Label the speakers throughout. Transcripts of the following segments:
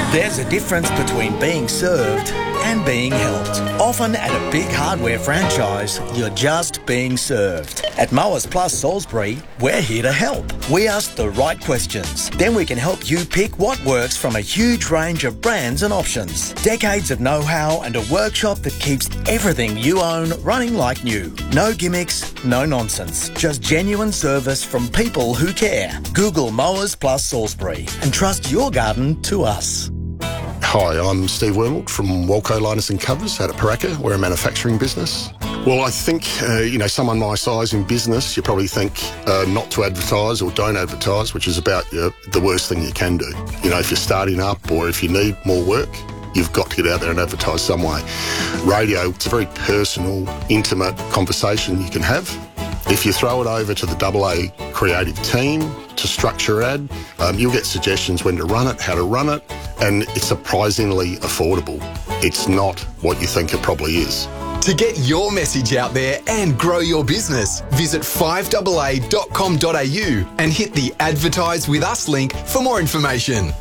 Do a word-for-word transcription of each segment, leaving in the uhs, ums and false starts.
Speaker 1: There's a difference between being served and being helped. Often at a big hardware franchise, you're just being served. At Mowers Plus Salisbury, we're here to help. We ask the right questions. Then we can help you pick what works from a huge range of brands and options. Decades of know-how and a workshop that keeps everything you own running like new. No gimmicks, no nonsense. Just genuine service from people who care. Google Mowers Plus Salisbury and trust your garden to us.
Speaker 2: Hi, I'm Steve Wormald from Walco Linus and Covers out at Paraka. We're a manufacturing business. Well, I think, uh, you know, someone my size in business, you probably think uh, not to advertise or don't advertise, which is about uh, the worst thing you can do. You know, if you're starting up or if you need more work, you've got to get out there and advertise some way. Radio, it's a very personal, intimate conversation you can have. If you throw it over to the double A creative team to structure ad, um, you'll get suggestions when to run it, how to run it, and it's surprisingly affordable. It's not what you think it probably is.
Speaker 3: To get your message out there and grow your business, visit five A A dot com dot a u and hit the Advertise With Us link for more information.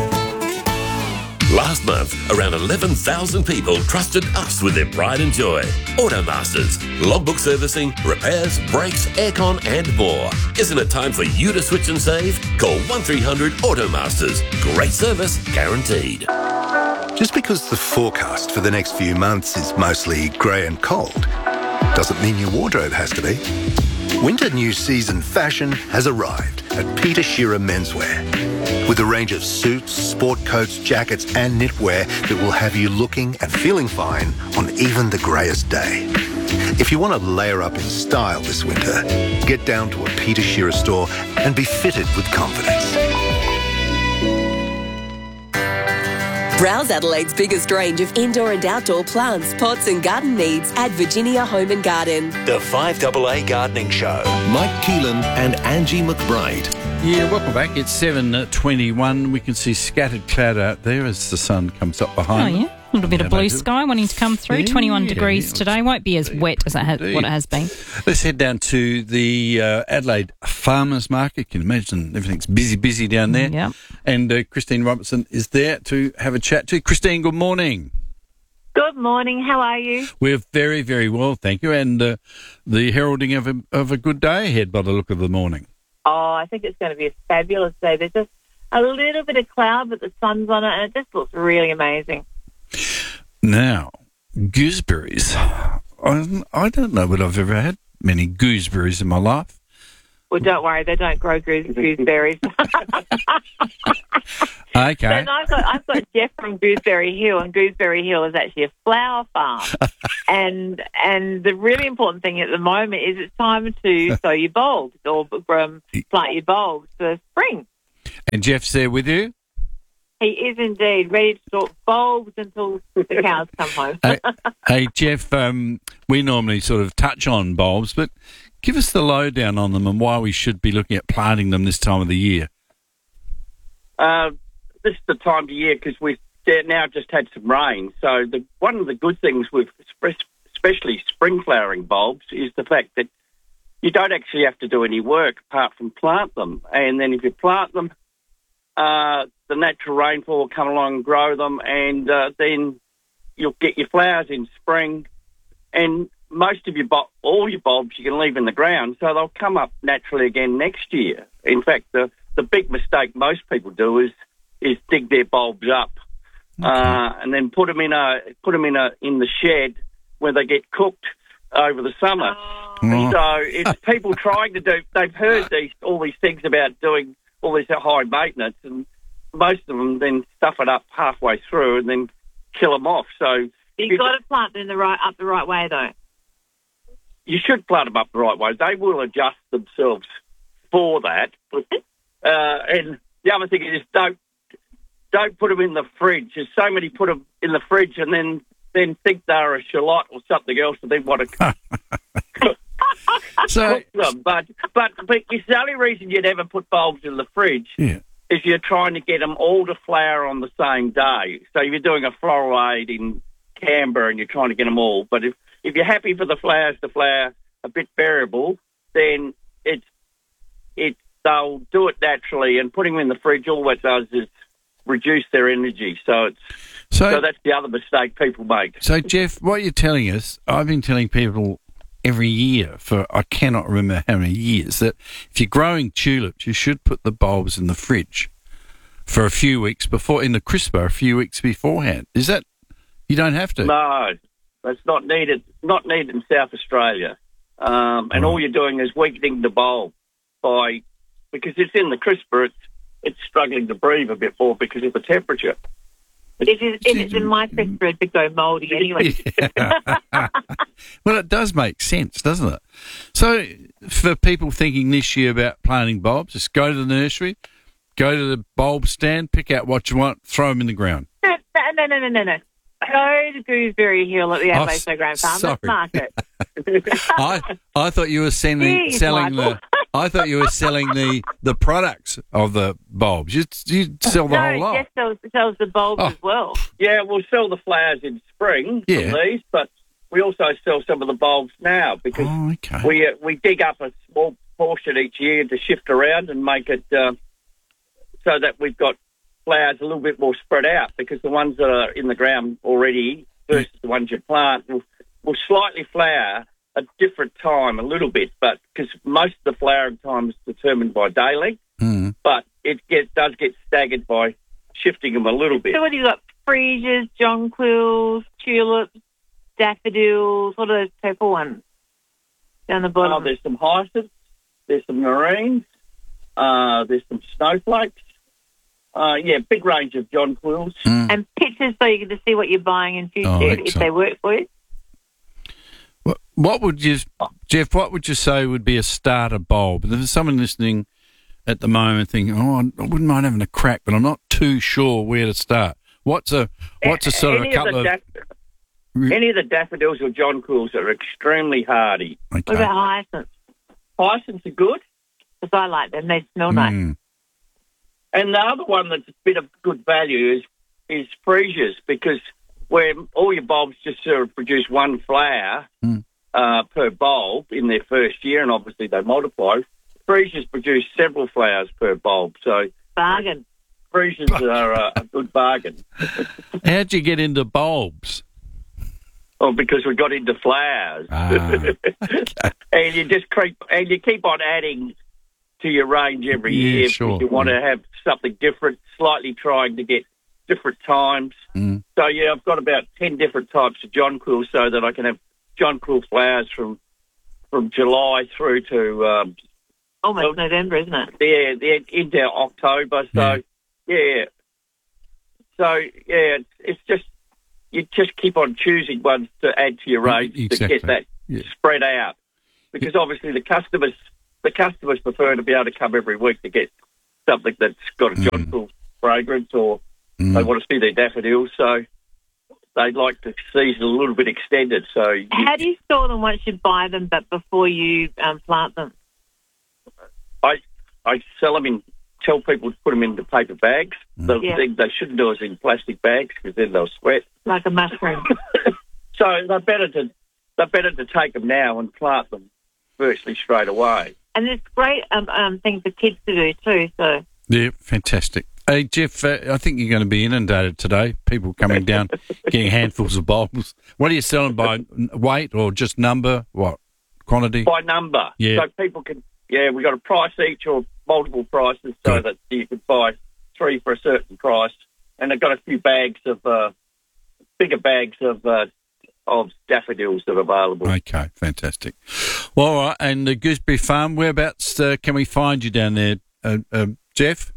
Speaker 4: Last month, around eleven thousand people trusted us with their pride and joy. Automasters, logbook servicing, repairs, brakes, aircon and more. Isn't it time for you to switch and save? Call one three hundred Automasters. Great service guaranteed.
Speaker 5: Just because the forecast for the next few months is mostly grey and cold doesn't mean your wardrobe has to be. Winter new season fashion has arrived at Peter Shearer Menswear. With a range of suits, sport coats, jackets and knitwear that will have you looking and feeling fine on even the greyest day. If you want to layer up in style this winter, get down to a Peter Shearer store and be fitted with confidence.
Speaker 6: Browse Adelaide's biggest range of indoor and outdoor plants, pots and garden needs at Virginia Home and Garden.
Speaker 7: The five A A Gardening Show. Mike Keelan and Angie McBride.
Speaker 8: Yeah, welcome back. It's seven twenty-one. We can see scattered cloud out there as the sun comes up behind.
Speaker 9: Oh, yeah. A little bit of blue sky wanting to come through.
Speaker 8: Yeah,
Speaker 9: twenty-one degrees
Speaker 8: yeah,
Speaker 9: today. Won't be as wet as it has, what it has been.
Speaker 8: Let's head down to the uh, Adelaide Farmers Market. You can imagine everything's busy, busy down there.
Speaker 9: Yeah.
Speaker 8: And uh, Christine Robertson is there to have a chat to. Christine, good morning.
Speaker 10: Good morning. How are you?
Speaker 8: We're very, very well, thank you. And uh, the heralding of a, of a good day ahead by the look of the morning.
Speaker 10: Oh, I think it's going to be a fabulous day. There's just a little bit of cloud, but the sun's on it, and it just looks really amazing.
Speaker 8: Now, gooseberries. I, I don't know that I've ever had many gooseberries in my life.
Speaker 10: Well, don't worry, they don't grow goose, gooseberries.
Speaker 8: Okay.
Speaker 10: Then I've got, I've got Jeff from Gooseberry Hill, and Gooseberry Hill is actually a flower farm. and and the really important thing at the moment is it's time to sow your bulbs or um, plant your bulbs for spring.
Speaker 8: And Jeff's there with you?
Speaker 10: He is indeed ready to sort bulbs until the cows come home.
Speaker 8: hey, hey, Jeff, um, we normally sort of touch on bulbs, but give us the lowdown on them and why we should be looking at planting them this time of the year.
Speaker 11: Uh, this is the time of year because we've now just had some rain. So the, one of the good things with especially spring flowering bulbs is the fact that you don't actually have to do any work apart from plant them. And then if you plant them, uh, the natural rainfall will come along and grow them, and uh, then you'll get your flowers in spring. And most of your bu- all your bulbs you can leave in the ground, so they'll come up naturally again next year. In fact, the the big mistake most people do is is dig their bulbs up okay. uh, and then put them in a put them in a in the shed where they get cooked over the summer. Oh. So it's people trying to do. They've heard these all these things about doing all this high maintenance, and most of them then stuff it up halfway through and then kill them off. So
Speaker 10: you've got to plant them in the right up the right way, though.
Speaker 11: You should plant them up the right way. They will adjust themselves for that. Uh, and the other thing is don't don't put them in the fridge. There's so many put them in the fridge and then, then think they're a shallot or something else and then want to cook,
Speaker 8: so,
Speaker 11: cook them. But, but, but it's the only reason you'd ever put bulbs in the fridge
Speaker 8: yeah.
Speaker 11: is you're trying to get them all to flower on the same day. So if you're doing a floral aid in Canberra and you're trying to get them all. But if, if you're happy for the flowers to flower a bit variable, then it's it's they'll do it naturally, and putting them in the fridge, all it does is reduce their energy. So it's
Speaker 8: So,
Speaker 11: so that's the other mistake people make.
Speaker 8: so Jeff, what you're telling us, I've been telling people every year for I cannot remember how many years that if you're growing tulips, you should put the bulbs in the fridge for a few weeks before, in the crisper, a few weeks beforehand. Is that, you don't have to?
Speaker 11: No, that's not needed. Not needed in South Australia. Um, and all you're doing is weakening the bulb by, because it's in the crisper, it's, it's struggling to breathe a bit more because of the temperature.
Speaker 10: If it's, if it's in my crisper, it'd go mouldy anyway.
Speaker 8: Well, it does make sense, doesn't it? So for people thinking this year about planting bulbs, just go to the nursery, go to the bulb stand, pick out what you want, throw them in the ground.
Speaker 10: No, no, no, no, no, no. Go to Gooseberry Hill at the
Speaker 8: Oh,
Speaker 10: Adelaide Fairground Farm.
Speaker 8: sorry.
Speaker 10: Let's mark it.
Speaker 8: I I thought you were sending,
Speaker 10: Jeez,
Speaker 8: selling
Speaker 10: Michael.
Speaker 8: the. I thought you were selling the, the products of the bulbs. You you sell the
Speaker 10: no,
Speaker 8: whole lot.
Speaker 10: Jeff sells, sells the bulbs
Speaker 8: Oh.
Speaker 10: as well.
Speaker 11: Yeah, we'll sell the flowers in spring
Speaker 8: Yeah.
Speaker 11: from these, but we also sell some of the bulbs now because
Speaker 8: Oh, okay.
Speaker 11: we uh, we dig up a small portion each year to shift around and make it uh, so that we've got flowers a little bit more spread out, because the ones that are in the ground already versus the ones you plant will, will slightly flower a different time a little bit, but because most of the flowering time is determined by day length,
Speaker 8: Mm.
Speaker 11: but it get, does get staggered by shifting them a little bit.
Speaker 10: So what have you got? Freesias, jonquils, tulips, daffodils. What are those purple ones down the
Speaker 11: Oh,
Speaker 10: bottom?
Speaker 11: there's some hyacinths, there's some marines, uh, there's some snowflakes. Uh, yeah, big range of jonquils.
Speaker 10: And pictures so you get to see what you're buying in future
Speaker 8: Oh,
Speaker 10: if
Speaker 8: excellent.
Speaker 10: they work for you.
Speaker 8: What, what would you, Jeff? What would you say would be a starter bulb? If there's someone listening at the moment thinking, "Oh, I wouldn't mind having a crack, but I'm not too sure where to start." What's a what's a sort of a
Speaker 11: Any
Speaker 8: couple
Speaker 11: the
Speaker 8: of?
Speaker 11: daff- Any of the daffodils or jonquils are extremely hardy.
Speaker 10: What about hyacinths?
Speaker 11: Hyacinths are good.
Speaker 10: Because I like them. They smell nice.
Speaker 8: Mm.
Speaker 11: And the other one that's a bit of good value is is freesias, because where all your bulbs just sort of produce one flower
Speaker 8: Mm.
Speaker 11: uh, per bulb in their first year, and obviously they multiply. Freesias produce several flowers per bulb, so
Speaker 10: bargain.
Speaker 11: Freesias are uh, a good bargain.
Speaker 8: How'd you get into bulbs?
Speaker 11: Oh, because we got into flowers,
Speaker 8: Ah,
Speaker 11: and you just keep and you keep on adding to your range every
Speaker 8: Yeah,
Speaker 11: year.
Speaker 8: sure.
Speaker 11: Because you want to have something different, slightly trying to get different times.
Speaker 8: Mm.
Speaker 11: So yeah, I've got about ten different types of jonquil, so that I can have jonquil flowers from from July through to um,
Speaker 10: Almost November, isn't it?
Speaker 11: yeah, the, into October. So yeah, so yeah, it's, it's just you just keep on choosing ones to add to your range to
Speaker 8: Exactly.
Speaker 11: get that
Speaker 8: Yeah.
Speaker 11: spread out, because obviously the customers the customers prefer to be able to come every week to get something that's got a jonquil fragrance, or they want to see their daffodils, so they like the season a little bit extended. So you-
Speaker 10: How do you store them once you buy them, but before you um, plant them?
Speaker 11: I I sell them in. Tell people to put them into paper bags. The
Speaker 10: Yeah.
Speaker 11: thing they shouldn't do is in plastic bags, because then they'll sweat.
Speaker 10: Like a mushroom.
Speaker 11: So they're better to they're better to take them now and plant them virtually straight away.
Speaker 10: And it's great um, um, thing for kids to do too. So
Speaker 8: Yeah, fantastic. Hey, Jeff, uh, I think you're going to be inundated today. People coming down, getting handfuls of bulbs. What are you selling by n- weight or just number? What quantity?
Speaker 11: By number.
Speaker 8: Yeah.
Speaker 11: So people can, yeah, we got a price each or multiple prices, so that you could buy three for a certain price. And they've got a few bags of, uh, bigger bags of uh, of daffodils that are available.
Speaker 8: Okay, fantastic. Well, all right, and the Gooseberry Farm, whereabouts uh, can we find you down there, uh, uh, Jeff?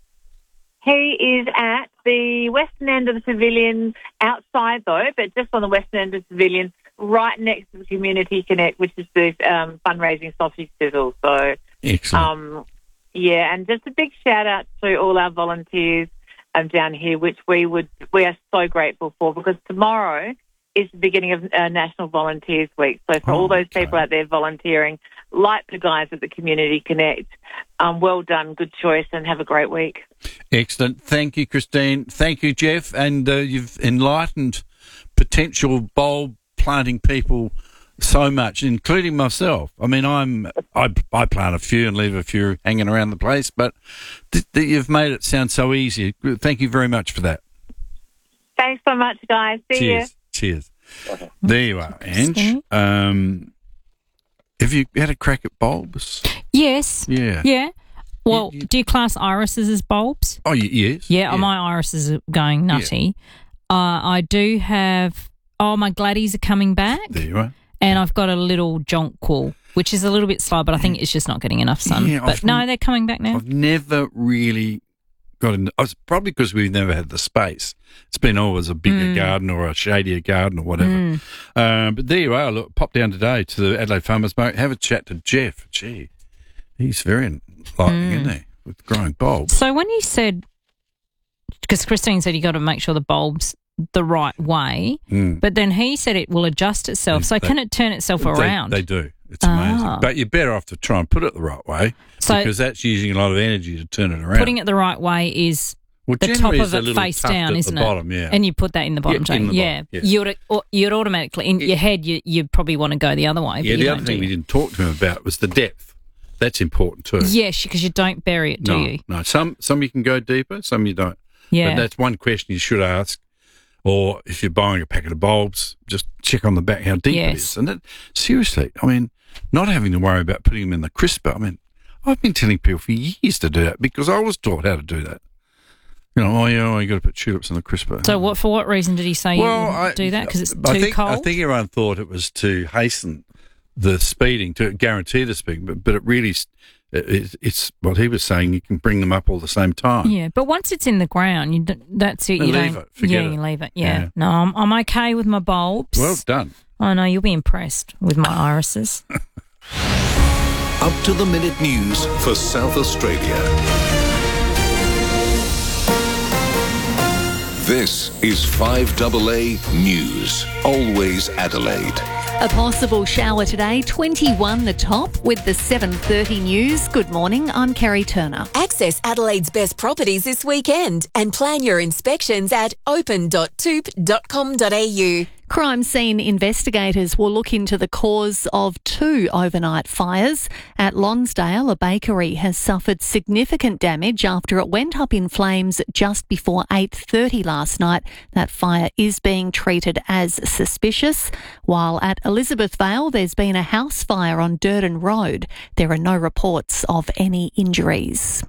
Speaker 10: he is at the western end of the pavilion, outside though, but just on the western end of the pavilion, right next to the Community Connect, which is the um, fundraising sausage sizzle. So,
Speaker 8: Excellent.
Speaker 10: um, yeah, and just a big shout out to all our volunteers um, down here, which we would we are so grateful for, because tomorrow is the beginning of uh, National Volunteers Week. So for
Speaker 8: Oh,
Speaker 10: all those people out there volunteering, like the guys at the Community Connect, um, well done, good choice, and have a great week.
Speaker 8: Excellent. Thank you, Christine. Thank you, Jeff. And uh, you've enlightened potential bulb planting people so much, including myself. I mean, I'm I, I plant a few and leave a few hanging around the place, but th- th- you've made it sound so easy. Thank you very much for that.
Speaker 10: Thanks so much, guys. See
Speaker 8: Cheers.
Speaker 10: you.
Speaker 8: Cheers. There you are, Ange. Um, have you had a crack at bulbs?
Speaker 9: Yes.
Speaker 8: Yeah.
Speaker 9: Yeah. Well, you, you, do you class irises as bulbs?
Speaker 8: Oh, yes.
Speaker 9: Yeah, yeah. My irises are going nutty. Yeah. Uh, I do have, oh, my gladdies are coming back.
Speaker 8: There you are.
Speaker 9: And I've got a little jonquil, which is a little bit slow, but I think it's just not getting enough sun.
Speaker 8: Yeah,
Speaker 9: but
Speaker 8: I've,
Speaker 9: no, they're coming back now.
Speaker 8: I've never really got in. It's probably because we've never had the space. It's been always a bigger mm. garden or a shadier garden or whatever. Mm. Um, but there you are. Look, pop down today to the Adelaide Farmers Market. Have a chat to Jeff. Gee, he's very lightning, mm. isn't he, with growing bulbs.
Speaker 9: So when you said, because Christine said you got to make sure the bulbs the right way,
Speaker 8: mm.
Speaker 9: but then he said it will adjust itself. So
Speaker 8: they,
Speaker 9: can it turn itself
Speaker 8: they,
Speaker 9: around?
Speaker 8: They do. It's amazing.
Speaker 9: Ah.
Speaker 8: But you're better off to try and put it the right way
Speaker 9: so
Speaker 8: because that's using a lot of energy to turn it around.
Speaker 9: Putting it the right way is
Speaker 8: well,
Speaker 9: the top of it face down, isn't
Speaker 8: the
Speaker 9: it?
Speaker 8: Bottom, yeah.
Speaker 9: And you put that in the bottom,
Speaker 8: yeah, in the
Speaker 9: yeah.
Speaker 8: bottom, yes.
Speaker 9: You'd, you'd automatically, in your head, you you probably want to go the other way.
Speaker 8: Yeah,
Speaker 9: but
Speaker 8: the
Speaker 9: you
Speaker 8: other
Speaker 9: don't,
Speaker 8: thing we didn't talk to him about was the depth. That's important too.
Speaker 9: Yes, because you don't bury it, do
Speaker 8: no,
Speaker 9: you?
Speaker 8: No, some some you can go deeper, some you don't.
Speaker 9: Yeah.
Speaker 8: But that's one question you should ask. Or if you're buying a packet of bulbs, just check on the back how deep
Speaker 9: yes.
Speaker 8: it is. And it, seriously, I mean, not having to worry about putting them in the crisper. I mean, I've been telling people for years to do that because I was taught how to do that. You know, oh yeah, oh, you got to put tulips in the crisper.
Speaker 9: So, what for what reason did he say
Speaker 8: well,
Speaker 9: you wouldn't
Speaker 8: I,
Speaker 9: do that? Because it's too
Speaker 8: I think,
Speaker 9: cold.
Speaker 8: I think everyone thought it was to hasten the speeding, to guarantee the speeding, but but it really. It, it's what he was saying. You can bring them up all the same time.
Speaker 9: Yeah, but once it's in the ground, you d- that's it. You
Speaker 8: leave
Speaker 9: don't.
Speaker 8: It. Forget
Speaker 9: yeah,
Speaker 8: it.
Speaker 9: you leave it. Yeah.
Speaker 8: yeah.
Speaker 9: No, I'm, I'm okay with my bulbs.
Speaker 8: Well done.
Speaker 9: I know you'll be impressed with my irises.
Speaker 7: Up to the minute news for South Australia. This is five A A News. Always Adelaide.
Speaker 12: A possible shower today, twenty-one the top, with the seven thirty news. Good morning, I'm Kerry Turner.
Speaker 6: Access Adelaide's best properties this weekend and plan your inspections at open dot toop dot com dot a u.
Speaker 12: Crime scene investigators will look into the cause of two overnight fires. At Lonsdale, a bakery has suffered significant damage after it went up in flames just before eight thirty last night. That fire is being treated as suspicious. While at Elizabethvale, there's been a house fire on Durden Road. There are no reports of any injuries.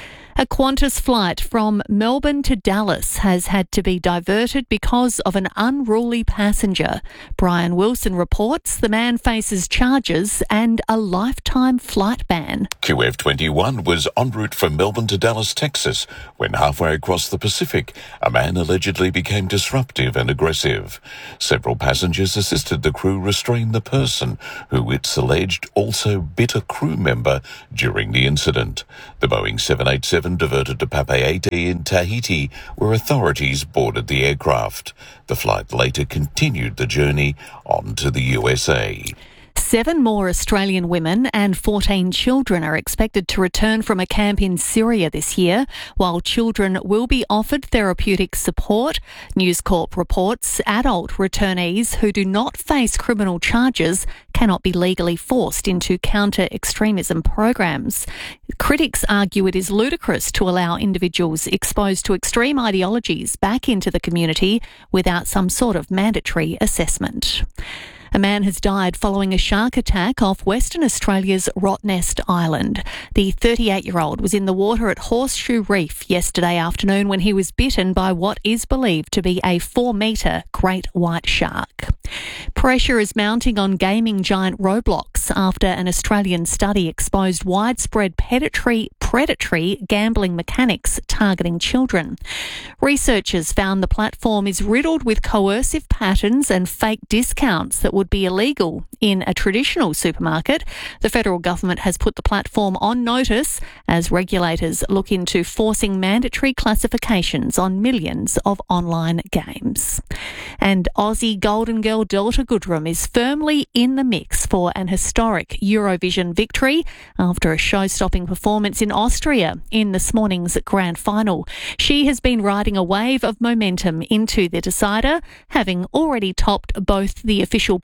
Speaker 12: A Qantas flight from Melbourne to Dallas has had to be diverted because of an unruly passenger. Brian Wilson reports the man faces charges and a lifetime flight ban.
Speaker 13: Q F twenty-one was en route from Melbourne to Dallas, Texas, when halfway across the Pacific, a man allegedly became disruptive and aggressive. Several passengers assisted the crew restrain the person, who it's alleged also bit a crew member during the incident. The Boeing seven eighty-seven diverted to Papeete in Tahiti, where authorities boarded the aircraft. The flight later continued the journey on to the U S A.
Speaker 12: Seven more Australian women and fourteen children are expected to return from a camp in Syria this year, while children will be offered therapeutic support. News Corp reports adult returnees who do not face criminal charges cannot be legally forced into counter-extremism programs. Critics argue it is ludicrous to allow individuals exposed to extreme ideologies back into the community without some sort of mandatory assessment. A man has died following a shark attack off Western Australia's Rottnest Island. The thirty-eight-year-old was in the water at Horseshoe Reef yesterday afternoon when he was bitten by what is believed to be a four-metre great white shark. Pressure is mounting on gaming giant Roblox after an Australian study exposed widespread predatory, predatory gambling mechanics targeting children. Researchers found the platform is riddled with coercive patterns and fake discounts that would be illegal in a traditional supermarket. The federal government has put the platform on notice as regulators look into forcing mandatory classifications on millions of online games. And Aussie Golden Girl Delta Goodrem is firmly in the mix for an historic Eurovision victory after a show-stopping performance in Austria in this morning's grand final. She has been riding a wave of momentum into the decider, having already topped both the official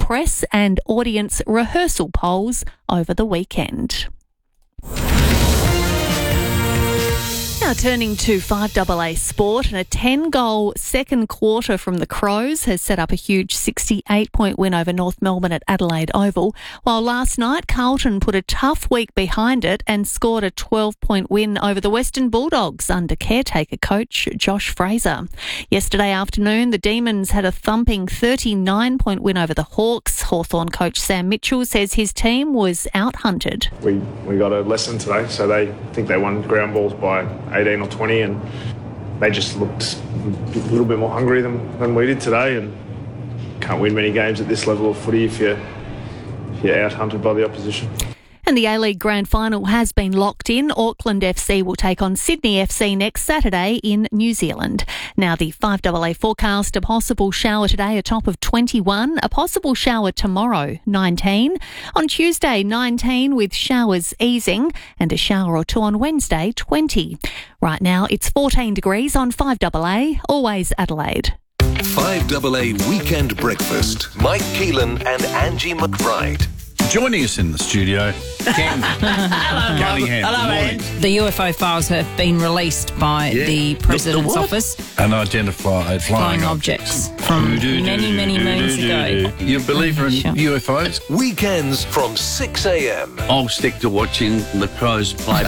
Speaker 12: press and audience rehearsal polls over the weekend. Now turning to five A A sport, and a ten-goal second quarter from the Crows has set up a huge sixty-eight point win over North Melbourne at Adelaide Oval, while last night Carlton put a tough week behind it and scored a twelve point win over the Western Bulldogs under caretaker coach Josh Fraser. Yesterday afternoon, the Demons had a thumping thirty-nine point win over the Hawks. Hawthorn coach Sam Mitchell says his team was out-hunted.
Speaker 14: We, we got a lesson today, so they think they won ground balls by eighteen or twenty, and they just looked a little bit more hungry than, than we did today, and can't win many games at this level of footy if you're, if you're out-hunted by the opposition.
Speaker 12: And the A-League Grand Final has been locked in. Auckland F C will take on Sydney F C next Saturday in New Zealand. Now the five A A forecast: a possible shower today, a top of twenty-one. A possible shower tomorrow, nineteen. On Tuesday, nineteen with showers easing, and a shower or two on Wednesday, twenty. Right now it's fourteen degrees on five A A, always Adelaide.
Speaker 7: five A A Weekend Breakfast. Mike Keelan and Angie McBride.
Speaker 8: Joining us in the studio, Ken Cunningham.
Speaker 9: Hello, man. The U F O files have been released by
Speaker 8: Yeah.
Speaker 9: the President's
Speaker 8: The- the what?
Speaker 9: Office.
Speaker 8: Unidentified flying,
Speaker 9: Flying objects from many, many moons ago.
Speaker 8: You a believer in
Speaker 9: Sure.
Speaker 8: U F Os?
Speaker 7: Weekends from six a.m.
Speaker 15: I'll stick to watching the Crows play.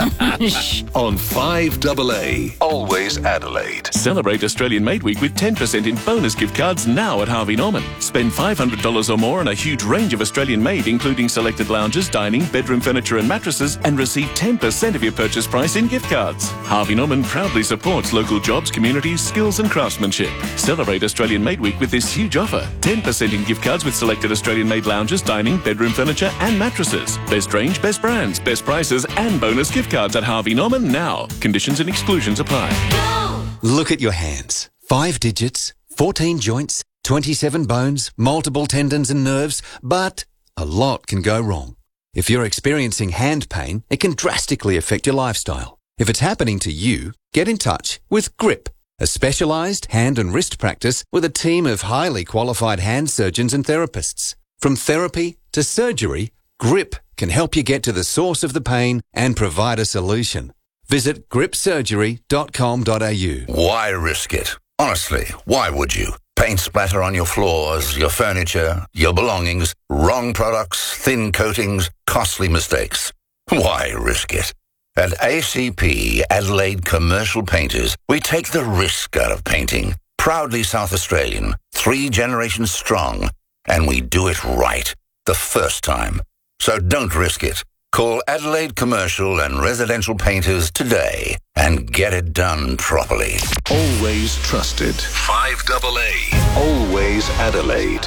Speaker 7: on five A A. Always Adelaide.
Speaker 16: Celebrate Australian Made Week with ten percent in bonus gift cards now at Harvey Norman. Spend five hundred dollars or more on a huge range of Australian made, including selected lounges, dining, bedroom furniture and mattresses, and receive ten percent of your purchase price in gift cards. Harvey Norman proudly supports local jobs, communities, skills and craftsmanship. Celebrate Australian Made Week with this huge offer. ten percent in gift cards with selected Australian made lounges, dining, bedroom furniture and mattresses. Best range, best brands, best prices and bonus gift cards at Harvey Norman now. Conditions and exclusions apply.
Speaker 17: Look at your hands. Five digits, fourteen joints, twenty-seven bones, multiple tendons and nerves, but a lot can go wrong. If you're experiencing hand pain, it can drastically affect your lifestyle. If it's happening to you, get in touch with Grip, a specialised hand and wrist practice with a team of highly qualified hand surgeons and therapists. From therapy to surgery, Grip can help you get to the source of the pain and provide a solution. Visit grip surgery dot com dot a u.
Speaker 18: Why risk it? Honestly, why would you? Paint splatter on your floors, your furniture, your belongings, wrong products, thin coatings, costly mistakes. Why risk it? At A C P, Adelaide Commercial Painters, we take the risk out of painting. Proudly South Australian, three generations strong, and we do it right, the first time. So don't risk it. Call Adelaide Commercial and Residential Painters today and get it done properly.
Speaker 7: Always trusted. five A A. Always Adelaide.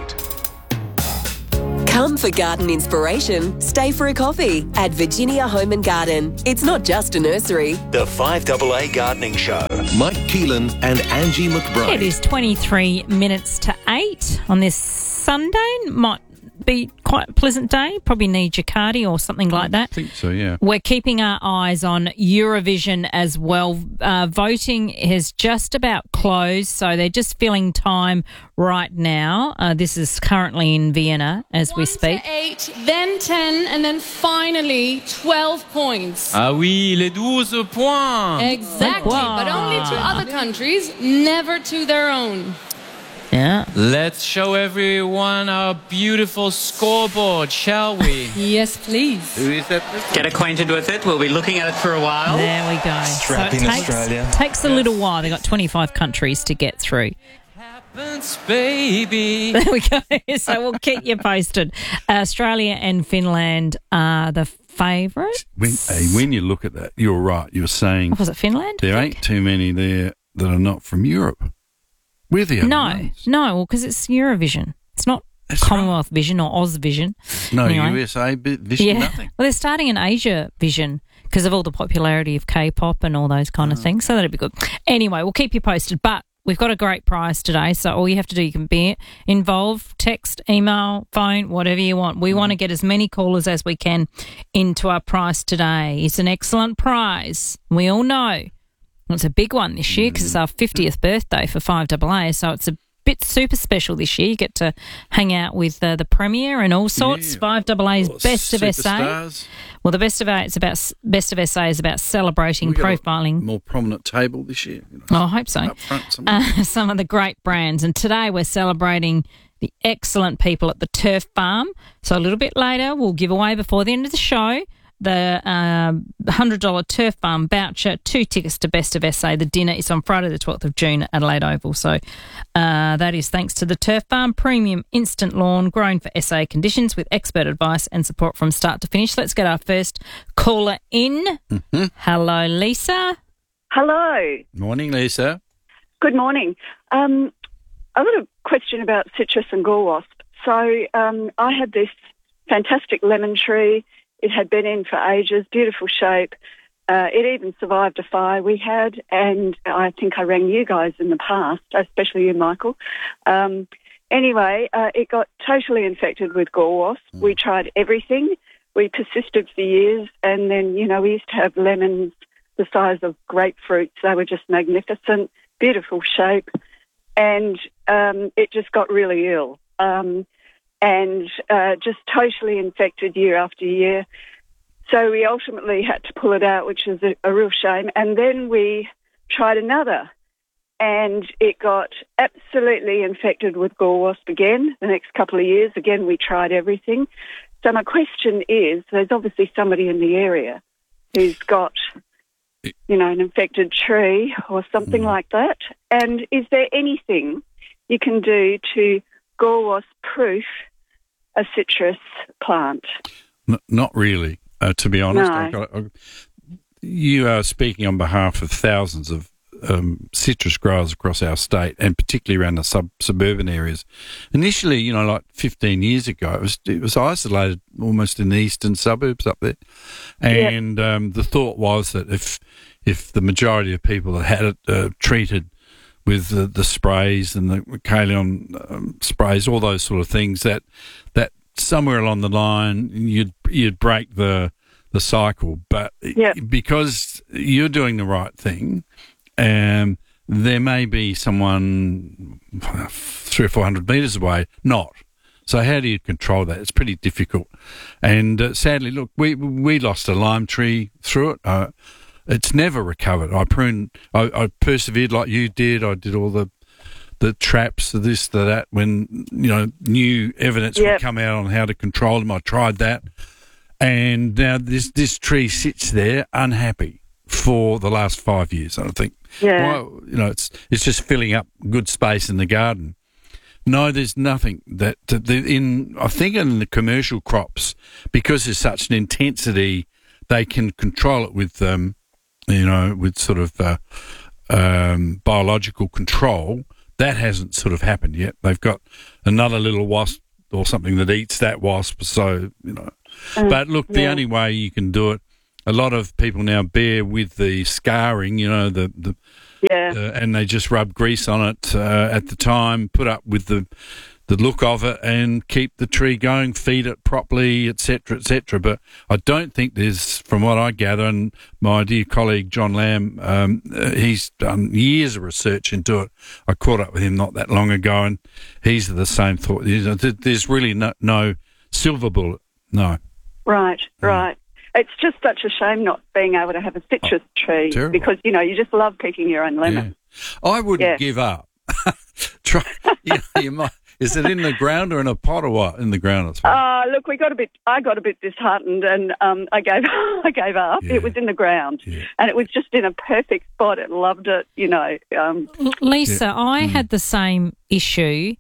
Speaker 6: Come for garden inspiration. Stay for a coffee at Virginia Home and Garden. It's not just a nursery.
Speaker 7: The five A A Gardening Show. Mike Keelan and Angie McBride.
Speaker 9: It is twenty-three minutes to eight on this Sunday. Might be quite a pleasant day. Probably need your cardi or something like that.
Speaker 8: I think so, yeah.
Speaker 9: We're keeping our eyes on Eurovision as well. Uh, voting has just about closed, so they're just filling time right now. Uh, this is currently in Vienna as we speak.
Speaker 19: Eight, then ten, and then finally twelve points.
Speaker 20: Ah oui, les douze points.
Speaker 19: Exactly, but only to other countries, never to their own.
Speaker 9: Yeah.
Speaker 20: Let's show everyone our beautiful scoreboard, shall we?
Speaker 19: Yes, please.
Speaker 20: Who is that?
Speaker 21: Get acquainted with it. We'll be looking at it for a while.
Speaker 9: There we go.
Speaker 21: Strapping
Speaker 9: so it takes,
Speaker 21: Australia.
Speaker 9: takes a little while. They've got twenty-five countries to get through.
Speaker 20: Happens, baby.
Speaker 9: There we go. So we'll keep you posted. Australia and Finland are the favourites.
Speaker 8: When, hey, when you look at that, you're right. You're saying
Speaker 9: Was it Finland?
Speaker 8: there ain't too many there that are not from Europe. We're the only
Speaker 9: No,
Speaker 8: ones.
Speaker 9: no, well, because it's Eurovision. It's not Commonwealth Vision or Oz Vision.
Speaker 8: No
Speaker 9: Anyway.
Speaker 8: U S A bi- Vision,
Speaker 9: Yeah.
Speaker 8: nothing.
Speaker 9: Well, they're starting an Asia Vision because of all the popularity of K-pop and all those kind of things. So that'd be good. Anyway, we'll keep you posted. But we've got a great prize today. So all you have to do, you can be involved, text, email, phone, whatever you want. We want to get as many callers as we can into our prize today. It's an excellent prize. We all know. It's a big one this year because it's our fiftieth birthday for five A A, so it's a bit super special this year. You get to hang out with uh, the Premier and all sorts.
Speaker 8: Yeah.
Speaker 9: five double A's
Speaker 8: Oh,
Speaker 9: Best of S A.
Speaker 8: superstars.
Speaker 9: Well, the Best of A it's about Best of S A is about celebrating
Speaker 8: We got a
Speaker 9: profiling.
Speaker 8: more prominent table this year. You know,
Speaker 9: Oh, I hope so.
Speaker 8: up front somewhere.
Speaker 9: Uh, some of the great brands. And today we're celebrating the excellent people at the Turf Farm. So a little bit later, we'll give away before the end of the show the uh, one hundred dollars Turf Farm voucher, two tickets to Best of S A. The dinner is on Friday the twelfth of June at Adelaide Oval. So uh, that is thanks to the Turf Farm, premium instant lawn grown for S A conditions with expert advice and support from start to finish. Let's get our first caller in.
Speaker 8: Mm-hmm.
Speaker 9: Hello, Lisa.
Speaker 1: Hello.
Speaker 8: Morning, Lisa.
Speaker 1: Good morning. Um, I've got a question about citrus and gall wasp. So um, I had this fantastic lemon tree. It had been in for ages, beautiful shape. Uh, it even survived a fire we had, and I think I rang you guys in the past, especially you, Michael. Um, anyway, uh, it got totally infected with gall wasp. Mm. We tried everything. We persisted for years, and then, you know, we used to have lemons the size of grapefruits. They were just magnificent, beautiful shape, and um, it just got really ill. Um and uh, just totally infected year after year. So we ultimately had to pull it out, which is a, a real shame. And then we tried another, and it got absolutely infected with gall wasp again. The next couple of years, again, we tried everything. So my question is, there's obviously somebody in the area who's got, you know, an infected tree or something mm. like that. And is there anything you can do to gall wasp proof a citrus plant?
Speaker 8: N- not really, uh, to be honest.
Speaker 1: No.
Speaker 8: I've got, I've, you are speaking on behalf of thousands of um, citrus growers across our state, and particularly around the sub suburban areas. Initially, you know, like fifteen years ago, it was it was isolated almost in the eastern suburbs up there, and yep. um, the thought was that if if the majority of people that had it uh, treated with the, the sprays and the Kalion um, sprays, all those sort of things, that that somewhere along the line you'd you'd break the the cycle. But
Speaker 1: yep.
Speaker 8: because you're doing the right thing, um, there may be someone three or four hundred metres away not. So how do you control that? It's pretty difficult. And uh, sadly, look, we we lost a lime tree through it. Uh, It's never recovered. I pruned, I, I persevered like you did. I did all the the traps, the this, the that, when, you know, new evidence
Speaker 1: yep.
Speaker 8: would come out on how to control them. I tried that. And now this, this tree sits there unhappy for the last five years, I think.
Speaker 1: Yeah.
Speaker 8: Well, you know, it's it's just filling up good space in the garden. No, there's nothing that, that in, I think in the commercial crops, because there's such an intensity, they can control it with, um, you know, with sort of uh, um, biological control. That hasn't sort of happened yet. They've got another little wasp or something that eats that wasp. So, you know, mm, but look, the
Speaker 1: yeah.
Speaker 8: only way you can do it, a lot of people now bear with the scarring, you know, the, the
Speaker 1: yeah,
Speaker 8: uh, and they just rub grease on it uh, at the time, put up with the the look of it, and keep the tree going, feed it properly, et cetera, et cetera. But I don't think there's, from what I gather, and my dear colleague John Lamb, um, uh, he's done years of research into it. I caught up with him not that long ago, and he's of the same thought. There's really no, no silver bullet, no.
Speaker 1: Right, right. It's just such a shame not being able to have a citrus oh, tree
Speaker 8: terrible.
Speaker 1: Because, you know, you just love picking your own lemon.
Speaker 8: Yeah. I wouldn't
Speaker 1: yeah.
Speaker 8: give up. Try, you, know, you might. Is it in the ground or in a pot or what? In the ground, as well.
Speaker 1: Uh, look, we got a bit. I got a bit disheartened, and um, I gave. I gave up.
Speaker 8: Yeah.
Speaker 1: It was in the ground,
Speaker 8: yeah.
Speaker 1: and it was just in a perfect spot. It loved it, you know. Um,
Speaker 9: Lisa,
Speaker 8: yeah.
Speaker 9: I
Speaker 8: mm.
Speaker 9: had the same issue,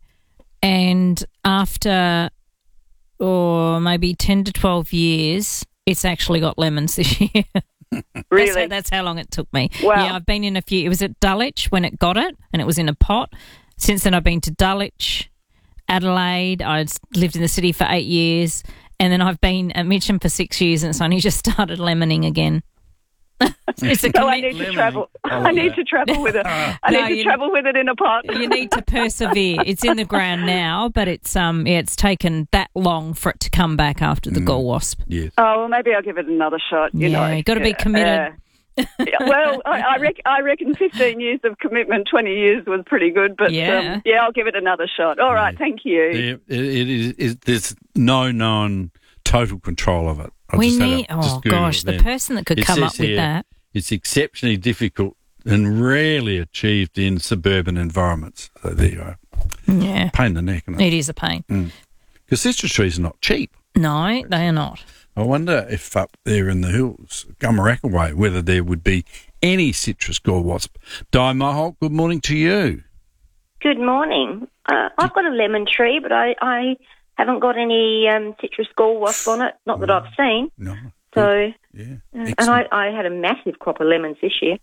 Speaker 9: and after, or oh, maybe ten to twelve years, it's actually got lemons this year.
Speaker 1: Really?
Speaker 9: That's how, that's how long it took me.
Speaker 1: Wow.
Speaker 9: Yeah, I've been in a few. It was at Dulwich when it got it, and it was in a pot. Since then, I've been to Dulwich, Adelaide. I lived in the city for eight years, and then I've been at Mitcham for six years, and it's only just started lemoning again. It's a
Speaker 1: so I need to
Speaker 8: Lemoning.
Speaker 1: travel.
Speaker 8: Oh,
Speaker 1: I need
Speaker 8: yeah.
Speaker 1: to travel with it. I
Speaker 9: No,
Speaker 1: need to
Speaker 9: you-
Speaker 1: travel with it in a pot.
Speaker 9: You need to persevere. It's in the ground now, but it's um yeah, it's taken that long for it to come back after the
Speaker 8: Mm.
Speaker 9: gall wasp.
Speaker 8: Yes.
Speaker 1: Oh well, maybe I'll give it another shot. You
Speaker 9: yeah,
Speaker 1: know,
Speaker 9: you got to be
Speaker 1: Yeah,
Speaker 9: committed.
Speaker 1: yeah. well, I, I, rec- I reckon fifteen years of commitment, twenty years was pretty good. But
Speaker 9: Yeah.
Speaker 1: um, yeah, I'll give it another shot. All right, thank you.
Speaker 8: It, it is. It, there's no known total control of it. I
Speaker 9: We
Speaker 8: just had
Speaker 9: need-
Speaker 8: a- just
Speaker 9: oh,
Speaker 8: Googled
Speaker 9: gosh,
Speaker 8: it
Speaker 9: the
Speaker 8: then.
Speaker 9: person that could
Speaker 8: It
Speaker 9: come
Speaker 8: says
Speaker 9: up with
Speaker 8: here,
Speaker 9: that.
Speaker 8: It's exceptionally difficult and rarely achieved in suburban environments. So there you go.
Speaker 9: Yeah.
Speaker 8: Pain in the neck, isn't
Speaker 9: It
Speaker 8: it?
Speaker 9: is a pain.
Speaker 8: Because citrus trees are not cheap.
Speaker 9: No, they are not.
Speaker 8: I wonder if up there in the hills, Gumarackle way, whether there would be any citrus gall wasp. Di Mohawk, good morning to you.
Speaker 2: Good morning. Uh, I've got a lemon tree, but I, I haven't got any um, citrus gall wasp on it, not that I've seen.
Speaker 8: No.
Speaker 2: So,
Speaker 8: yeah.
Speaker 2: uh, and I, I had a massive crop of lemons this year.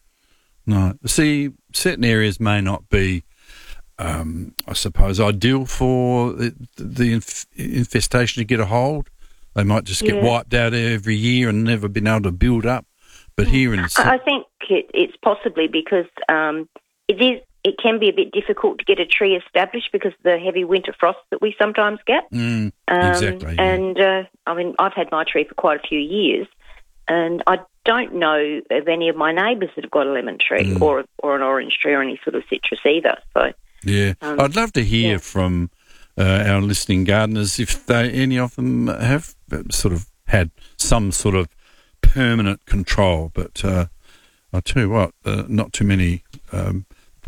Speaker 8: No. See, certain areas may not be, um, I suppose, ideal for the, the inf- infestation to get a hold. They might just get
Speaker 2: Yeah.
Speaker 8: wiped out every year and never been able to build up. But here in the
Speaker 2: I I think it, it's possibly because um, it is. It can be a bit difficult to get a tree established because of the heavy winter frosts that we sometimes get.
Speaker 8: Mm,
Speaker 2: Um,
Speaker 8: exactly. yeah.
Speaker 2: And, uh, I mean, I've had my tree for quite a few years, and I don't know of any of my neighbours that have got a lemon tree
Speaker 8: Mm.
Speaker 2: or or an orange tree or any sort of citrus either. So,
Speaker 8: Yeah,
Speaker 2: Um,
Speaker 8: I'd love to hear
Speaker 2: yeah.
Speaker 8: from uh, our listening gardeners if they, any of them have sort of had some sort of permanent control. But uh, I'll tell you what, uh, not too many. Um,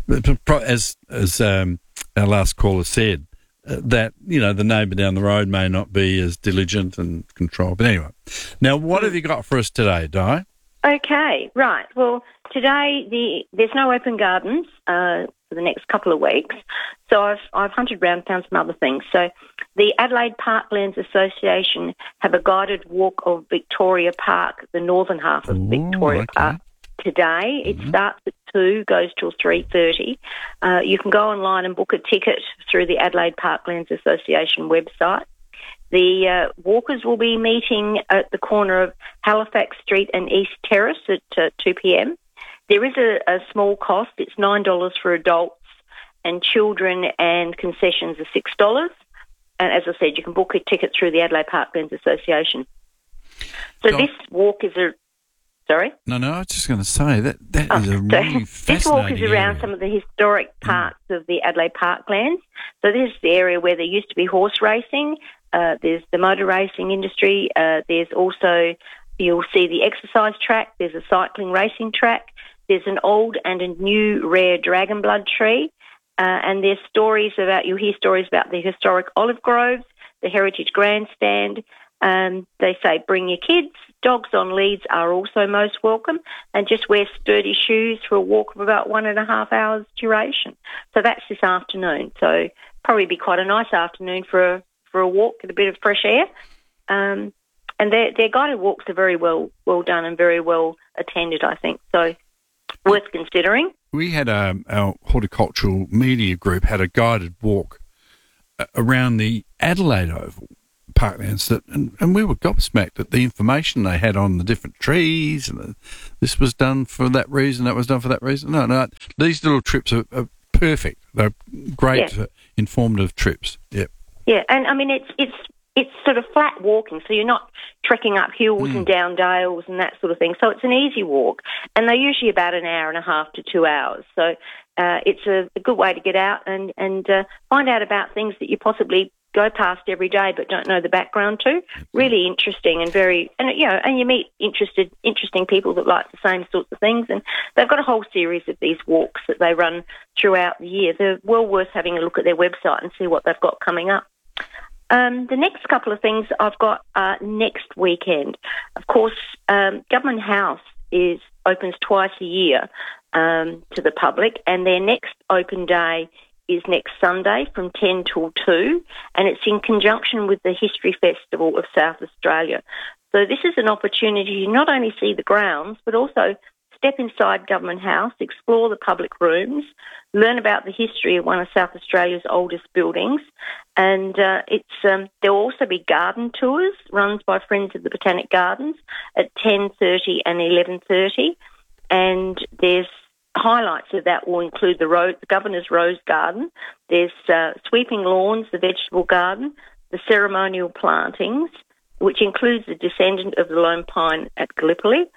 Speaker 8: as as um, our last caller said, uh, that you know the neighbour down the road may not be as diligent and controlled. But anyway, now what have you got for us today, Di?
Speaker 2: okay, right. Well, today the there's no open gardens uh, for the next couple of weeks, so I've I've hunted around, found some other things. So, the Adelaide Parklands Association have a guided walk of Victoria Park, the northern half of Victoria Park. Today it starts at two, goes till three thirty. Uh, you can go online and book a ticket through the Adelaide Parklands Association website. The uh, walkers will be meeting at the corner of Halifax Street and East Terrace at uh, two p.m. There is a, a small cost. It's nine dollars for adults, and children and concessions are six dollars. And as I said, you can book a ticket through the Adelaide Parklands Association. So
Speaker 8: Dol-
Speaker 2: this walk is a... Sorry?
Speaker 8: No, no, I was just going to say that that
Speaker 2: Oh,
Speaker 8: is a
Speaker 2: so
Speaker 8: really
Speaker 2: this walk is
Speaker 8: fascinating
Speaker 2: around
Speaker 8: area.
Speaker 2: some of the historic parts of the Adelaide Parklands. So this is the area where there used to be horse racing. Uh, there's the motor racing industry. Uh, there's also, you'll see the exercise track. There's a cycling racing track. There's an old and a new rare dragon blood tree. Uh, and there's stories about, you'll hear stories about the historic olive groves, the heritage grandstand. Um, they say bring your kids. Dogs on leads are also most welcome, and just wear sturdy shoes for a walk of about one and a half hours duration. So that's this afternoon. So probably be quite a nice afternoon for a, for a walk, get a bit of fresh air. Um, and their, their guided walks are very well well done and very well attended, I think. So worth considering.
Speaker 8: We had um, our horticultural media group had a guided walk uh, around the Adelaide Oval Parklands, that, and, and we were gobsmacked at the information they had on the different trees, and the, this was done for that reason, that was done for that reason. No, no, these little trips are, are perfect. They're great,
Speaker 2: Yeah.
Speaker 8: uh, informative trips. Yep.
Speaker 2: Yeah, and I mean it's it's it's sort of flat walking, so you're not trekking up hills and down dales and that sort of thing. So it's an easy walk, and they're usually about an hour and a half to two hours. So uh, it's a, a good way to get out and and uh, find out about things that you possibly go past every day but don't know the background to. Really interesting and very, and you know, and you meet interested, interesting people that like the same sorts of things. And they've got a whole series of these walks that they run throughout the year. They're well worth having a look at their website and see what they've got coming up. Um, the next couple of things I've got uh, next weekend. Of course, um, Government House is opens twice a year um, to the public, and their next open day is next Sunday from ten till two, and it's in conjunction with the History Festival of South Australia. So this is an opportunity to not only see the grounds, but also step inside Government House, explore the public rooms, learn about the history of one of South Australia's oldest buildings, and uh, it's um, there will also be garden tours run by Friends of the Botanic Gardens at ten thirty and eleven thirty, and there's highlights of that will include the, Rose, the Governor's Rose Garden, there's uh, sweeping lawns, the vegetable garden, the ceremonial plantings, which includes the descendant of the lone pine at Gallipoli,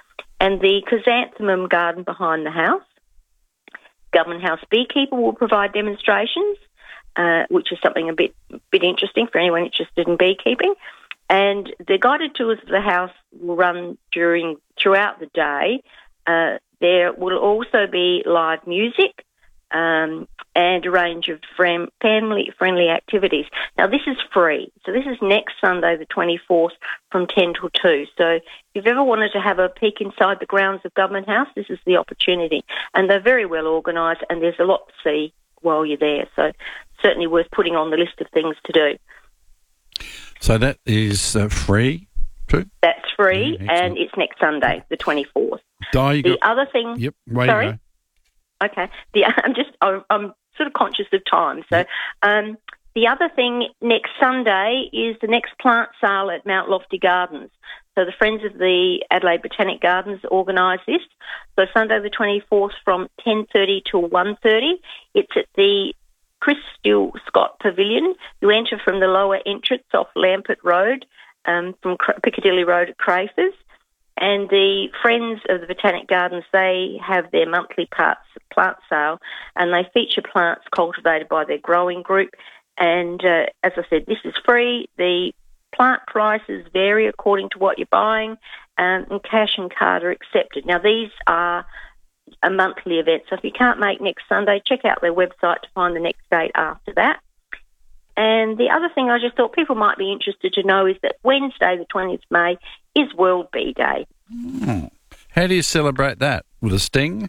Speaker 2: and the chrysanthemum garden behind the house. Government House Beekeeper will provide demonstrations, uh, which is something a bit bit interesting for anyone interested in beekeeping. And the guided tours of the house will run during throughout the day. Uh, there will also be live music um, and a range of fam- family-friendly activities. Now, this is free. So this is next Sunday, the twenty-fourth, from ten till two. So if you've ever wanted to have a peek inside the grounds of Government House, this is the opportunity. And they're very well organised, and there's a lot to see while you're there. So certainly worth putting on the list of things to do.
Speaker 8: So that is uh, free too?
Speaker 2: That's free, yeah, and it's next Sunday, the twenty-fourth.
Speaker 8: Di, you
Speaker 2: the
Speaker 8: got...
Speaker 2: other thing...
Speaker 8: Yep, way
Speaker 2: sorry?
Speaker 8: to go.
Speaker 2: Okay. The, I'm just, I'm sort of conscious of time. So um, the other thing next Sunday is the next plant sale at Mount Lofty Gardens. So the Friends of the Adelaide Botanic Gardens organise this. So Sunday the twenty-fourth from ten thirty till one thirty. It's at the Chris Steele Scott Pavilion. You enter from the lower entrance off Lampert Road, um, from Piccadilly Road at Crafers. And the Friends of the Botanic Gardens, they have their monthly parts, plant sale, and they feature plants cultivated by their growing group. And uh, as I said, this is free. The plant prices vary according to what you're buying, um, and cash and card are accepted. Now, these are a monthly event, so if you can't make next Sunday, check out their website to find the next date after that. And the other thing I just thought people might be interested to know is that Wednesday, the twentieth of May, is World Bee Day.
Speaker 8: Hmm. How do you celebrate that? With a sting?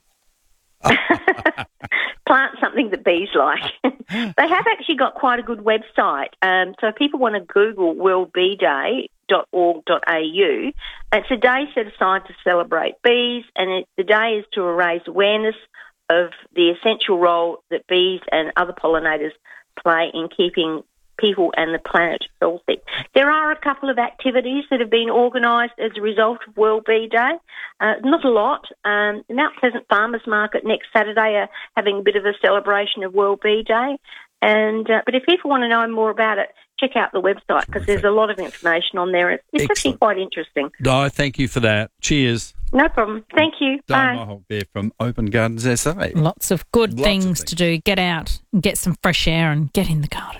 Speaker 2: Plant something that bees like. They have actually got quite a good website. Um, so if people want to Google world bee day dot org dot a u, it's a day set aside to celebrate bees, and it, the day is to raise awareness of the essential role that bees and other pollinators play in keeping people and the planet healthy. There are a couple of activities that have been organised as a result of World Bee Day. Uh, not a lot. Um, the Mount Pleasant Farmers Market next Saturday are having a bit of a celebration of World Bee Day. And uh, but if people want to know more about it, check out the website because there's a lot of information on there. It's
Speaker 8: Excellent.
Speaker 2: actually quite interesting.
Speaker 8: Di, thank you for that. Cheers.
Speaker 2: No problem. Thank you.
Speaker 8: Di
Speaker 2: Bye.
Speaker 8: Mohawk there from Open Gardens S A.
Speaker 9: Lots of good
Speaker 8: Lots
Speaker 9: things,
Speaker 8: of things
Speaker 9: to do. Get out, get some fresh air and get in the garden.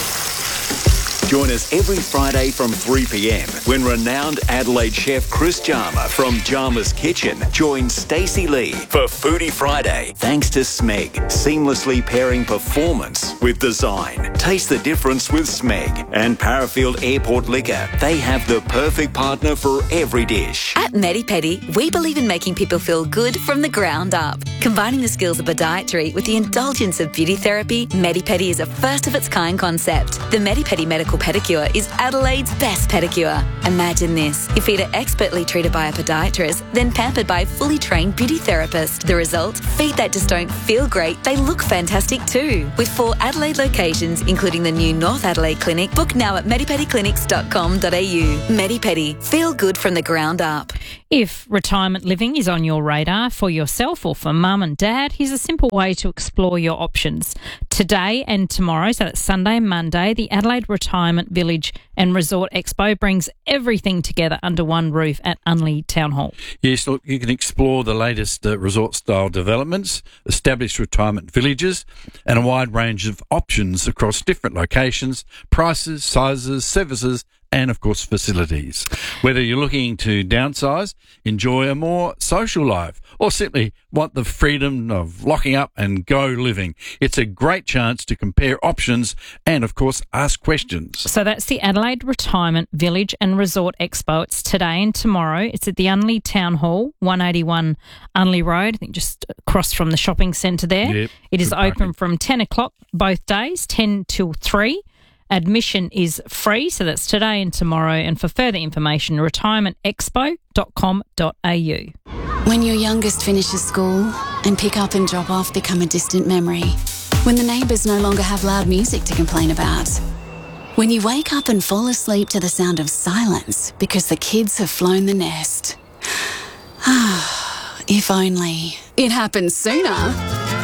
Speaker 3: Join us every Friday from three p.m. when renowned Adelaide chef Chris Jarma from Jarma's Kitchen joins Stacey Lee for Foodie Friday. Thanks to Smeg, seamlessly pairing performance with design. Taste the difference with Smeg. And Parafield Airport Liquor. They have the perfect partner for every dish.
Speaker 22: At Medipedi, we believe in making people feel good from the ground up. Combining the skills of podiatry with the indulgence of beauty therapy, Medipedi is a first-of-its-kind concept. The Medipedi Medical Pedicure is Adelaide's best pedicure. Imagine this. Your feet are expertly treated by a podiatrist, then pampered by a fully trained beauty therapist. The result? Feet that just don't feel great, they look fantastic too. With four Adelaide locations, including the new North Adelaide Clinic, book now at medipedi clinics dot com dot a u. Medipedi. Feel good from the ground up.
Speaker 9: If retirement living is on your radar for yourself or for mum and dad, here's a simple way to explore your options. Today and tomorrow, so that's Sunday and Monday, the Adelaide Retirement Village and Resort Expo brings everything together under one roof at Unley Town Hall.
Speaker 8: Yes, look, you can explore the latest uh, resort-style developments, established retirement villages, and a wide range of options across different locations, prices, sizes, services, and, of course, facilities. Whether you're looking to downsize, enjoy a more social life, or simply want the freedom of locking up and go living, it's a great chance to compare options and, of course, ask questions.
Speaker 9: So that's the Adelaide Retirement Village and Resort Expo. It's today and tomorrow. It's at the Unley Town Hall, one eighty-one Unley Road, I think just across from the shopping centre there.
Speaker 8: Yep,
Speaker 9: it is
Speaker 8: good
Speaker 9: open
Speaker 8: parking.
Speaker 9: from ten o'clock both days, ten till three. Admission is free, so that's today and tomorrow. And for further information, retirement expo dot com dot a u.
Speaker 23: When your youngest finishes school and pick up and drop off become a distant memory. When the neighbours no longer have loud music to complain about. When you wake up and fall asleep to the sound of silence because the kids have flown the nest. If only it happened sooner.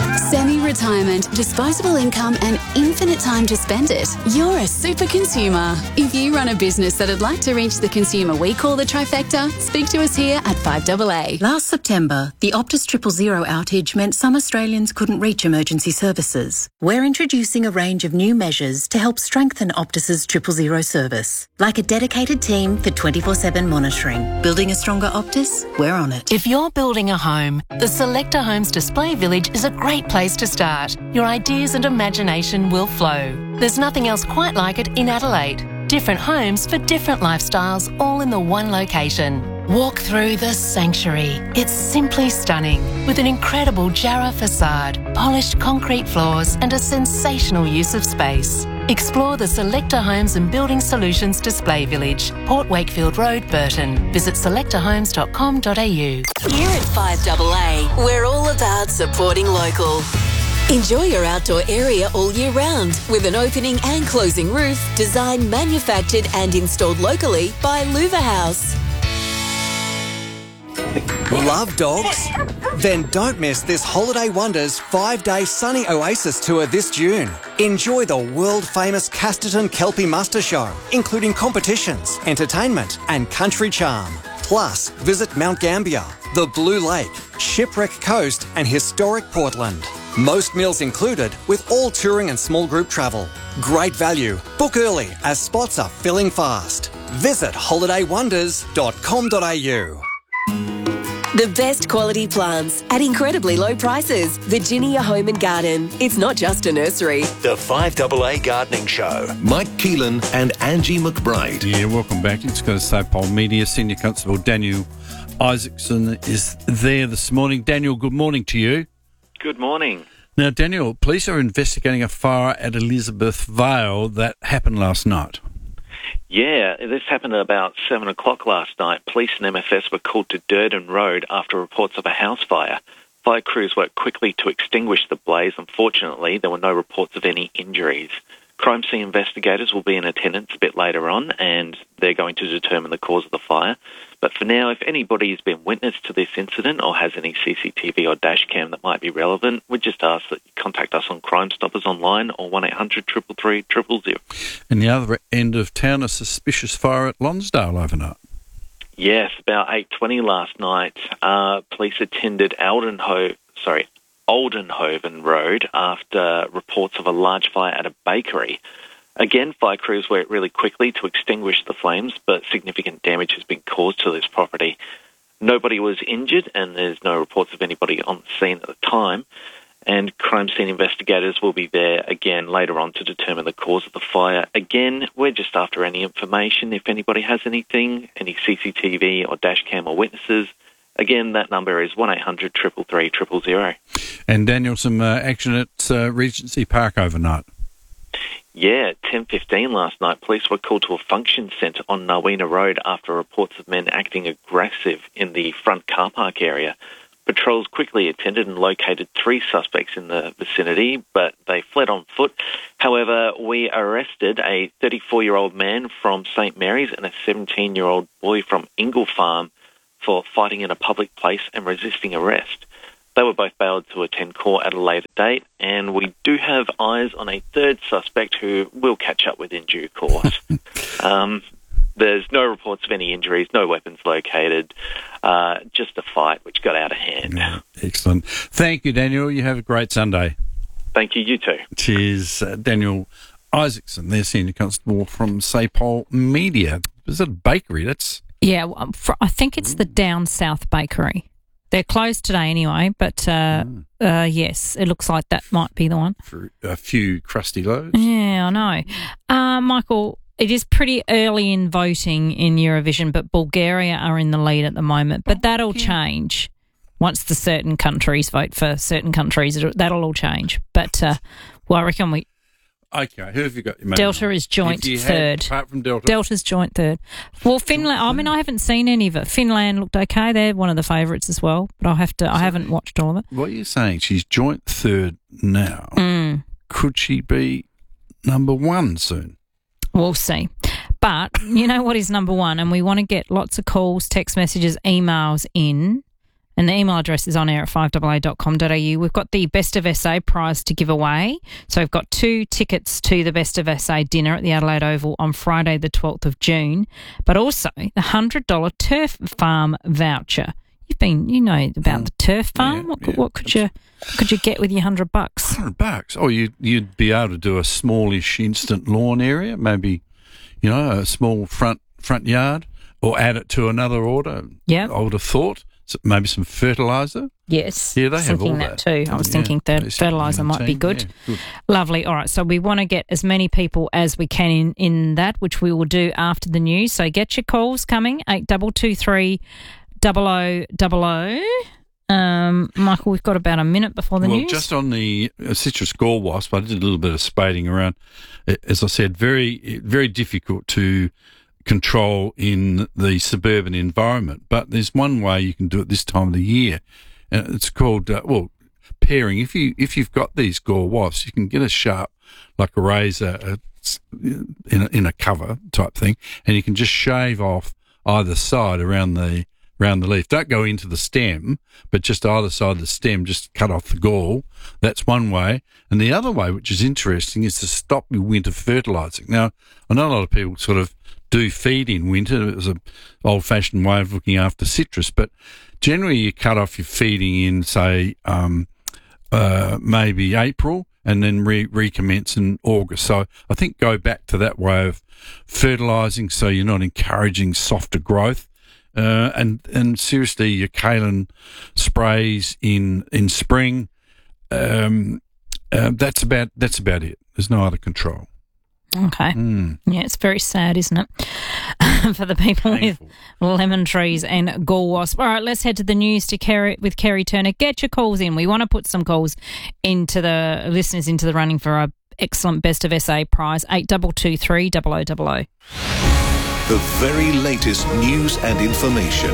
Speaker 23: Semi-retirement, disposable income and infinite time to spend it. You're a super consumer. If you run a business that'd like to reach the consumer we call the trifecta, speak to us here at five A A.
Speaker 4: Last September, the Optus Triple Zero outage meant some Australians couldn't reach emergency services. We're introducing a range of new measures to help strengthen Optus's Triple Zero service, like a dedicated team for twenty-four seven monitoring. Building a stronger Optus? We're on it.
Speaker 5: If you're building a home, the Selector Homes Display Village is a great place to start. Your ideas and imagination will flow. There's nothing else quite like it in Adelaide. Different homes for different lifestyles, all in the one location. Walk through the sanctuary. It's simply stunning, with an incredible Jarrah facade, polished concrete floors and a sensational use of space. Explore the Selector Homes and Building Solutions Display Village, Port Wakefield Road, Burton. Visit selector homes dot com dot a u.
Speaker 6: Here at five A A, we're all about supporting local. Enjoy your outdoor area all year round with an opening and closing roof designed, manufactured and installed locally by Louver House.
Speaker 11: Love dogs? Then don't miss this Holiday Wonders five-day sunny oasis tour this June. Enjoy the world-famous Casterton Kelpie Muster Show, including competitions, entertainment and country charm. Plus, visit Mount Gambier, the Blue Lake, Shipwreck Coast and historic Portland. Most meals included with all touring and small group travel. Great value. Book early as spots are filling fast. Visit holiday wonders dot com dot a u.
Speaker 6: The best quality plants at incredibly low prices. Virginia Home and Garden. It's not just a nursery.
Speaker 3: The five A A Gardening Show.
Speaker 7: Mike Keelan and Angie McBride.
Speaker 8: Yeah, welcome back. It's got to say, Pole Media Senior Constable Daniel Isaacson is there this morning. Daniel, good morning to you.
Speaker 24: Good morning.
Speaker 8: Now, Daniel, police are investigating a fire at Elizabeth Vale that happened last night.
Speaker 24: Yeah, this happened at about seven o'clock last night. Police and M S S were called to Durden Road after reports of a house fire. Fire crews worked quickly to extinguish the blaze. Unfortunately, there were no reports of any injuries. Crime scene investigators will be in attendance a bit later on, and they're going to determine the cause of the fire. But for now, if anybody has been witness to this incident or has any C C T V or dash cam that might be relevant, we just ask that you contact us on Crime Stoppers online or one eight hundred three three three zero zero.
Speaker 8: And the other end of town, a suspicious fire at Lonsdale overnight.
Speaker 24: Yes, about eight twenty last night, uh, police attended Aldenho, sorry, Oldenhoven Road after reports of a large fire at a bakery. Again, fire crews worked really quickly to extinguish the flames, but significant damage has been caused to this property. Nobody was injured, and there's no reports of anybody on the scene at the time. And crime scene investigators will be there again later on to determine the cause of the fire. Again, we're just after any information. If anybody has anything, any C C T V or dash cam or witnesses, again, that number is one eight hundred three three three zero zero.
Speaker 8: And Daniel, some uh, action at uh, Regency Park overnight.
Speaker 24: Yeah, at ten fifteen last night, police were called to a function centre on Narweena Road after reports of men acting aggressive in the front car park area. Patrols quickly attended and located three suspects in the vicinity, but they fled on foot. However, we arrested a thirty-four-year-old man from Saint Mary's and a seventeen-year-old boy from Ingle Farm for fighting in a public place and resisting arrest. They were both bailed to attend court at a later date, and we do have eyes on a third suspect who we'll catch up with in due course. um, there's no reports of any injuries, no weapons located, uh, just a fight which got out of hand.
Speaker 8: Yeah, excellent. Thank you, Daniel. You have a great Sunday.
Speaker 24: Thank you, you too.
Speaker 8: Cheers. Uh, Daniel Isaacson, their Senior Constable from Saypol Media. Is that a bakery? That's...
Speaker 9: Yeah, well, I think it's the Down South Bakery. They're closed today anyway, but uh, mm. uh, yes, it looks like that might be the one.
Speaker 8: For a few crusty loaves.
Speaker 9: Yeah, I know. Uh, Michael, it is pretty early in voting in Eurovision, but Bulgaria are in the lead at the moment. But that'll change once the certain countries vote for certain countries. That'll all change. But, uh, well, I reckon we...
Speaker 8: Okay, who have you got? Your
Speaker 9: Delta is joint third.
Speaker 8: Had, apart from Delta?
Speaker 9: Delta's joint third. Well, Finland, I mean, I haven't seen any of it. Finland looked okay. They're one of the favourites as well, but I have to. So I haven't watched all of it.
Speaker 8: What are you saying? She's joint third now.
Speaker 9: Mm.
Speaker 8: Could she be number one soon?
Speaker 9: We'll see. But you know what is number one? And we want to get lots of calls, text messages, emails in And the email address is on air at five a a dot com dot a u. We've got the Best of S A prize to give away. So we've got two tickets to the Best of S A dinner at the Adelaide Oval on Friday the twelfth of June, but also the one hundred dollars Turf Farm voucher. You've been, you know about the Turf Farm.
Speaker 8: Yeah,
Speaker 9: what,
Speaker 8: yeah.
Speaker 9: what could you what could you get with your hundred bucks?
Speaker 8: Hundred bucks. Oh, you you'd be able to do a smallish instant lawn area, maybe, you know, a small front front yard, or add it to another order.
Speaker 9: Yeah,
Speaker 8: I would have thought. So maybe some fertiliser.
Speaker 9: Yes.
Speaker 8: Yeah, they
Speaker 9: I was
Speaker 8: have all
Speaker 9: thinking
Speaker 8: that.
Speaker 9: that too. I was
Speaker 8: Yeah,
Speaker 9: thinking that
Speaker 8: basically
Speaker 9: fertiliser might be
Speaker 8: nineteen,
Speaker 9: good.
Speaker 8: yeah, good.
Speaker 9: Lovely. All right. So we want to get as many people as we can in, in that, which we will do after the news. So get your calls coming, eight two two three, double oh double oh. Um, Michael, we've got about a minute before the
Speaker 8: well,
Speaker 9: news.
Speaker 8: just on the uh, citrus gall wasp, I did a little bit of spading around. Uh, As I said, very, very difficult to control in the suburban environment. But there's one way you can do it this time of the year, and it's called uh, well pairing. If you if you've got these gall wasps, you can get a sharp, like a razor, uh, in a, in a cover type thing, and you can just shave off either side around the around the leaf. Don't go into the stem, but just either side of the stem, just cut off the gall. That's one way. And the other way, which is interesting, is to stop your winter fertilising. Now, I know a lot of people sort of do feed in winter. It was an old-fashioned way of looking after citrus, but generally you cut off your feeding in, say, um, uh, maybe April, and then re- recommence in August. So I think go back to that way of fertilising, so you're not encouraging softer growth. Uh, and and seriously, your kaolin sprays in in spring. Um, uh, that's about that's about it. There's no other control.
Speaker 9: Okay.
Speaker 8: Mm.
Speaker 9: Yeah, it's very sad, isn't it, for the people
Speaker 8: Painful.
Speaker 9: with lemon trees and gall wasp. All right, let's head to the news to Kerry, with Kerry Turner. Get your calls in. We want to put some calls into the listeners into the running for our excellent Best of S A prize, eight two two three, double oh double oh.
Speaker 7: The very latest news and information.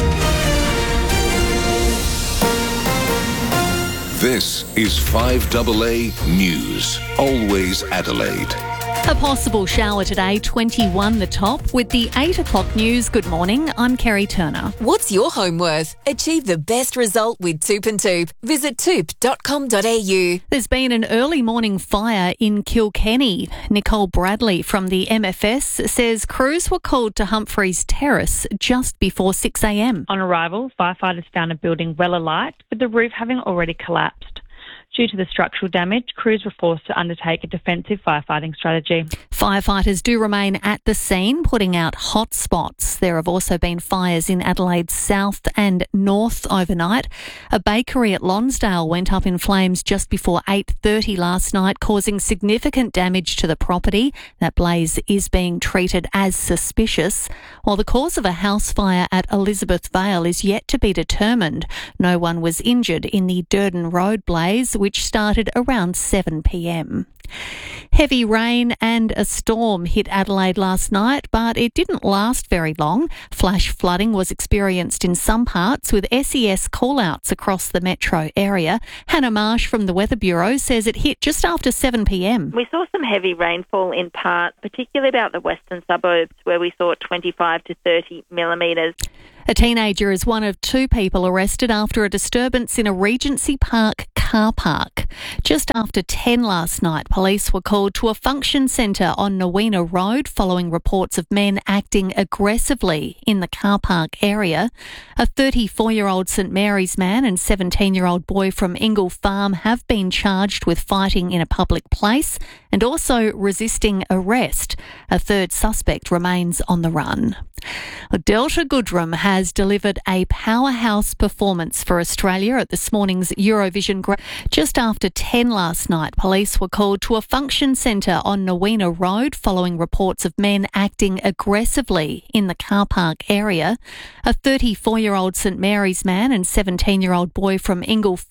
Speaker 7: This is five A A News. Always Adelaide.
Speaker 10: A possible shower today, twenty-one the top. With the eight o'clock news, good morning, I'm Kerry Turner.
Speaker 6: What's your home worth? Achieve the best result with Toop and Toop. Visit toop dot com dot a u.
Speaker 10: There's been an early morning fire in Kilkenny. Nicole Bradley from the M F S says crews were called to Humphreys Terrace just before six a m.
Speaker 12: On arrival, firefighters found a building well alight, with the roof having already collapsed. Due to the structural damage, crews were forced to undertake a defensive firefighting strategy.
Speaker 10: Firefighters do remain at the scene, putting out hot spots. There have also been fires in Adelaide's south and north overnight. A bakery at Lonsdale went up in flames just before eight thirty last night, causing significant damage to the property. That blaze is being treated as suspicious, while the cause of a house fire at Elizabeth Vale is yet to be determined. No one was injured in the Durden Road blaze, which started around seven p m. Heavy rain and a storm hit Adelaide last night, but it didn't last very long. Flash flooding was experienced in some parts, with S E S call-outs across the metro area. Hannah Marsh from the Weather Bureau says it hit just after seven p m.
Speaker 13: We saw some heavy rainfall in part, particularly about the western suburbs, where we saw twenty-five to thirty millimetres.
Speaker 10: A teenager is one of two people arrested after a disturbance in a Regency Park car park. Just after ten last night, police were called to a function centre on Nowina Road following reports of men acting aggressively in the car park area. A thirty-four-year-old St Mary's man and seventeen-year-old boy from Ingle Farm have been charged with fighting in a public place and also resisting arrest. A third suspect remains on the run. Delta Goodrem has delivered a powerhouse performance for Australia at this morning's Eurovision. Gra- Just after ten last night, police were called to a function centre on Nowina Road following reports of men acting aggressively in the car park area. A thirty-four-year-old St Mary's man and seventeen-year-old boy from Ingle